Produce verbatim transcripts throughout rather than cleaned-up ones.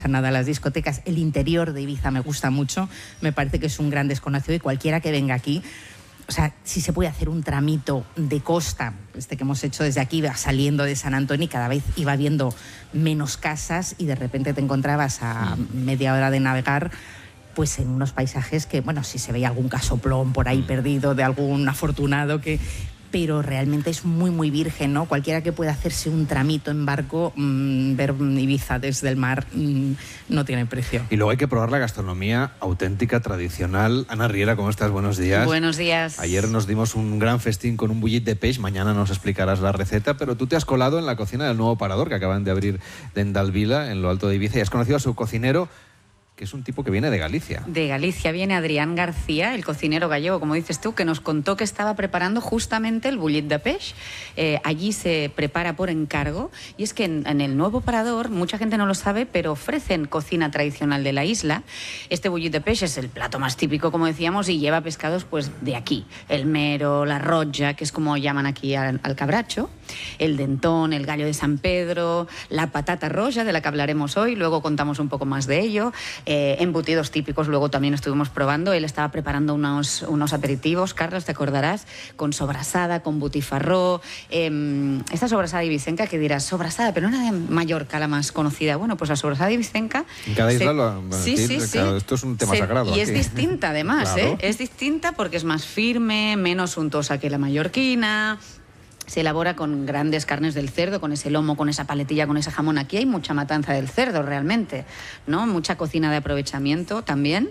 nada a las discotecas. El interior de Ibiza me gusta mucho, me parece que es un gran desconocido y cualquiera que venga aquí, o sea, si se puede hacer un tramito de costa, este que hemos hecho desde aquí, iba saliendo de San Antonio y cada vez iba viendo menos casas y de repente te encontrabas a media hora de navegar pues en unos paisajes que, bueno, si se veía algún casoplón por ahí perdido de algún afortunado que... pero realmente es muy, muy virgen, ¿no? Cualquiera que pueda hacerse un tramito en barco, mmm, ver Ibiza desde el mar, mmm, no tiene precio. Y luego hay que probar la gastronomía auténtica, tradicional. Ana Riera, ¿cómo estás? Buenos días. Buenos días. Ayer nos dimos un gran festín con un bullit de peix, mañana nos explicarás la receta, pero tú te has colado en la cocina del nuevo parador que acaban de abrir de Endalvila, en lo alto de Ibiza, y has conocido a su cocinero, que es un tipo que viene de Galicia. De Galicia viene Adrián García, el cocinero gallego, como dices tú, que nos contó que estaba preparando justamente el bullit de peix. Eh, allí se prepara por encargo, y es que en, en el nuevo parador, mucha gente no lo sabe, pero ofrecen cocina tradicional de la isla. Este bullit de peix es el plato más típico, como decíamos, y lleva pescados pues de aquí. El mero, la rotja, que es como llaman aquí al, al cabracho, el dentón, el gallo de San Pedro, la patata roja, de la que hablaremos hoy, luego contamos un poco más de ello. Eh, embutidos típicos, luego también estuvimos probando. Él estaba preparando unos, unos aperitivos, Carlos, te acordarás, con sobrasada, con butifarró. Eh, esta sobrasada ibicenca que dirás, sobrasada, pero no era de Mallorca la más conocida. Bueno, pues la sobrasada ibicenca... En cada isla se... lo... Bueno, sí, aquí, sí, claro, sí. esto es un tema se... sagrado. Y aquí. es distinta además, Claro. ¿eh? Es distinta porque es más firme, menos untosa que la mallorquina. Se elabora con grandes carnes del cerdo, con ese lomo, con esa paletilla, con ese jamón. Aquí hay mucha matanza del cerdo realmente, ¿no? Mucha cocina de aprovechamiento también.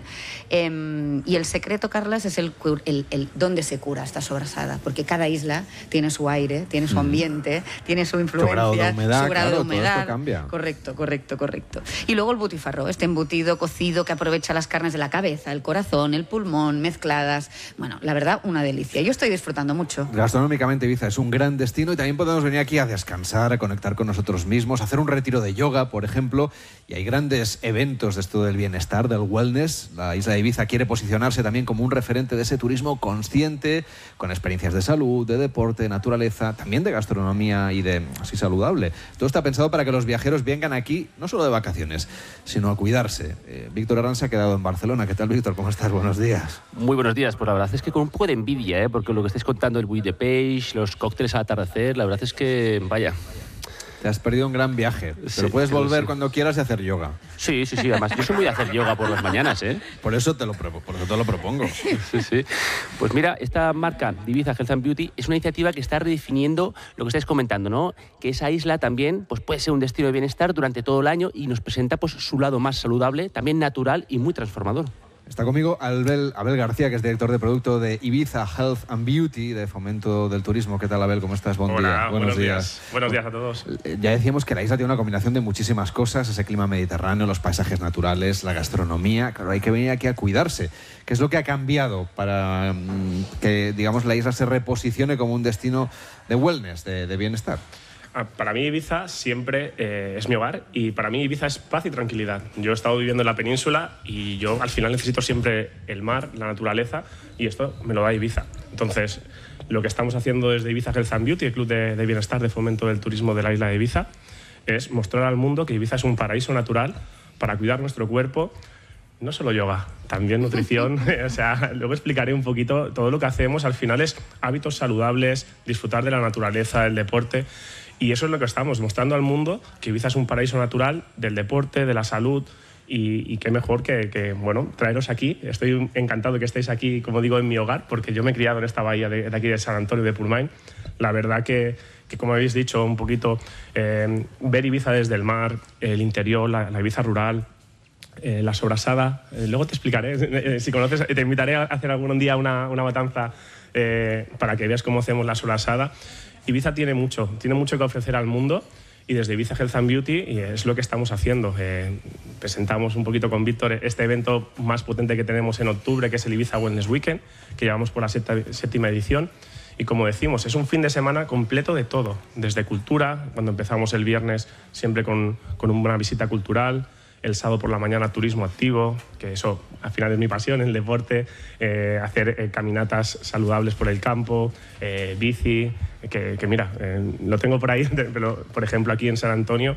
Eh, y el secreto, Carlas, es el, el, el dónde se cura esta sobrasada, porque cada isla tiene su aire, tiene su ambiente, mm. tiene su influencia, su grado de humedad, su grado claro, de humedad. Todo esto cambia. Correcto, correcto, correcto. Y luego el butifarró, este embutido cocido que aprovecha las carnes de la cabeza, el corazón, el pulmón, mezcladas. Bueno, la verdad, una delicia. Yo estoy disfrutando mucho. Gastronómicamente Ibiza es un gran destino y también podemos venir aquí a descansar, a conectar con nosotros mismos, a hacer un retiro de yoga, por ejemplo, y hay grandes eventos de esto del bienestar, del wellness. La isla de Ibiza quiere posicionarse también como un referente de ese turismo consciente, con experiencias de salud, de deporte, de naturaleza, también de gastronomía y de así saludable. Todo está pensado para que los viajeros vengan aquí no solo de vacaciones, sino a cuidarse. Eh, Víctor Herrán se ha quedado en Barcelona. ¿Qué tal, Víctor? ¿Cómo estás? Buenos días. Muy buenos días. Pues la verdad es que con un poco de envidia, ¿eh? Porque lo que estáis contando, el bullit de peix, los cócteles al atardecer, la verdad es que, vaya... Te has perdido un gran viaje, pero sí, puedes volver sí. cuando quieras y hacer yoga. Sí, sí, sí, además yo soy muy de hacer yoga por las mañanas, ¿eh? Por eso te lo, por eso te lo propongo. Sí, sí. Pues mira, esta marca Ibiza Health and Beauty es una iniciativa que está redefiniendo lo que estáis comentando, ¿no? Que esa isla también pues, puede ser un destino de bienestar durante todo el año y nos presenta pues, su lado más saludable, también natural y muy transformador. Está conmigo Abel, Abel García, que es director de producto de Ibiza Health and Beauty, de Fomento del Turismo. ¿Qué tal, Abel? ¿Cómo estás? Buen Hola, día. buenos, buenos días. días. Buenos días a todos. Ya decíamos que la isla tiene una combinación de muchísimas cosas, ese clima mediterráneo, los paisajes naturales, la gastronomía. Claro, hay que venir aquí a cuidarse. ¿Qué es lo que ha cambiado para mmm, que, digamos, la isla se reposicione como un destino de wellness, de, de bienestar? Para mí Ibiza siempre eh, es mi hogar y para mí Ibiza es paz y tranquilidad. Yo he estado viviendo en la península y yo al final necesito siempre el mar, la naturaleza, y esto me lo da Ibiza. Entonces, lo que estamos haciendo desde Ibiza Health and Beauty, el club de, de bienestar de fomento del turismo de la isla de Ibiza, es mostrar al mundo que Ibiza es un paraíso natural para cuidar nuestro cuerpo. No solo yoga, también nutrición. O sea, luego explicaré un poquito todo lo que hacemos. Al final es hábitos saludables, disfrutar de la naturaleza, del deporte. Y eso es lo que estamos mostrando al mundo, que Ibiza es un paraíso natural del deporte, de la salud, y, y qué mejor que, que, bueno, traeros aquí. Estoy encantado de que estéis aquí, como digo, en mi hogar, porque yo me he criado en esta bahía de, de aquí de San Antonio de Purmain. La verdad que, que como habéis dicho, un poquito eh, ver Ibiza desde el mar, el interior, la, la Ibiza rural, eh, la sobrasada. Eh, luego te explicaré, eh, si conoces, te invitaré a hacer algún día una, una matanza eh, para que veas cómo hacemos la sobrasada. Ibiza tiene mucho, tiene mucho que ofrecer al mundo y desde Ibiza Health and Beauty y es lo que estamos haciendo. Eh, presentamos un poquito con Víctor este evento más potente que tenemos en octubre, que es el Ibiza Wellness Weekend, que llevamos por la séptima edición. Y como decimos, es un fin de semana completo de todo, desde cultura, cuando empezamos el viernes siempre con, con una visita cultural, el sábado por la mañana turismo activo, que eso al final es mi pasión, el deporte, eh, hacer eh, caminatas saludables por el campo, eh, bici, que, que mira, eh, lo tengo por ahí, pero por ejemplo aquí en San Antonio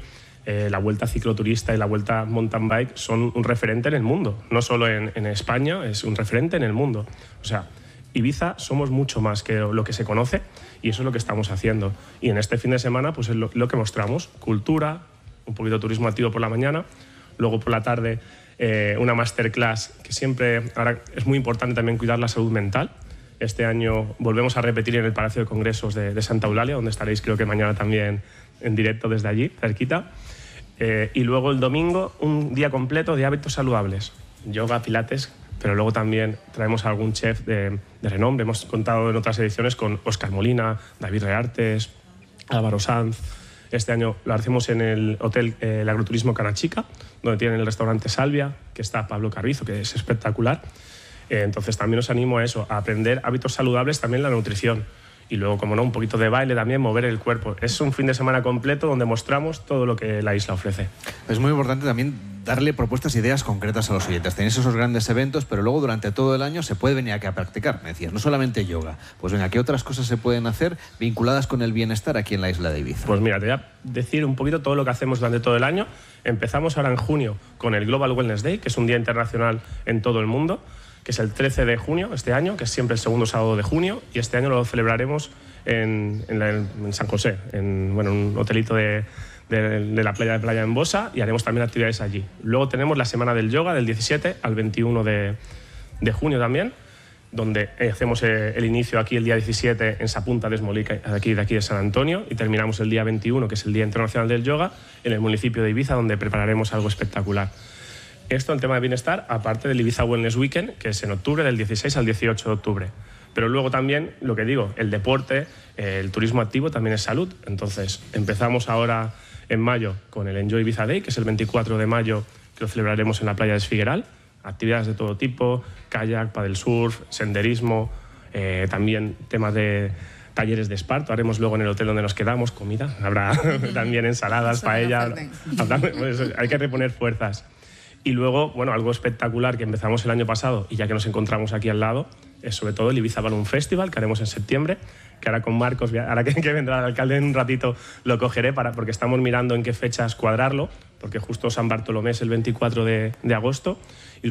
eh, la vuelta cicloturista y la vuelta mountain bike son un referente en el mundo, no solo en, en España, es un referente en el mundo. O sea, Ibiza somos mucho más que lo que se conoce y eso es lo que estamos haciendo. Y en este fin de semana pues es lo, lo que mostramos, cultura, un poquito de turismo activo por la mañana, luego por la tarde eh, una masterclass que siempre, ahora es muy importante también cuidar la salud mental. Este año volvemos a repetir en el Palacio de Congresos de, de Santa Eulalia, donde estaréis creo que mañana también en directo desde allí, cerquita. Eh, y luego el domingo un día completo de hábitos saludables, yoga, pilates, pero luego también traemos a algún chef de, de renombre. Hemos contado en otras ediciones con Óscar Molina, David Reartes, Álvaro Sanz. Este año lo hacemos en el hotel eh, el Agroturismo Canachica, donde tienen el restaurante Salvia, que está Pablo Carrizo, que es espectacular. Eh, entonces también os animo a eso, a aprender hábitos saludables, también la nutrición. Y luego, como no, un poquito de baile también, mover el cuerpo. Es un fin de semana completo donde mostramos todo lo que la isla ofrece. Es muy importante también darle propuestas, ideas concretas a los oyentes. Tenéis esos grandes eventos, pero luego durante todo el año se puede venir aquí a practicar, me decías, no solamente yoga. Pues venga, ¿qué otras cosas se pueden hacer vinculadas con el bienestar aquí en la isla de Ibiza? Pues mira, te voy a decir un poquito todo lo que hacemos durante todo el año. Empezamos ahora en junio con el Global Wellness Day, que es un día internacional en todo el mundo, que es el trece de junio este año, que es siempre el segundo sábado de junio, y este año lo celebraremos en, en, la, en San José, en bueno, un hotelito de, de, de la playa de Playa en Bosa, y haremos también actividades allí. Luego tenemos la Semana del Yoga del diecisiete al veintiuno de, de junio también, donde hacemos el inicio aquí el día diecisiete en Sapunta de Esmolica, de aquí, de aquí de San Antonio, y terminamos el día veintiuno, que es el Día Internacional del Yoga, en el municipio de Ibiza, donde prepararemos algo espectacular. Esto en tema de bienestar, aparte del Ibiza Wellness Weekend, que es en octubre, del dieciséis al dieciocho de octubre. Pero luego también, lo que digo, el deporte, el turismo activo también es salud. Entonces, empezamos ahora en mayo con el Enjoy Ibiza Day, que es el veinticuatro de mayo, que lo celebraremos en la playa de Esfigueral. Actividades de todo tipo, kayak, paddle surf, senderismo, eh, también temas de talleres de esparto. Haremos luego en el hotel donde nos quedamos comida. Habrá también ensaladas, paella. Pues, hay que reponer fuerzas. Y luego, bueno, algo espectacular que empezamos el año pasado y ya que nos encontramos aquí al lado, es sobre todo el Ibiza Balloon Festival, que haremos en septiembre, que ahora con Marcos, ahora que, que vendrá el alcalde en un ratito, lo cogeré para, porque estamos mirando en qué fechas cuadrarlo, porque justo San Bartolomé es el veinticuatro de, de agosto.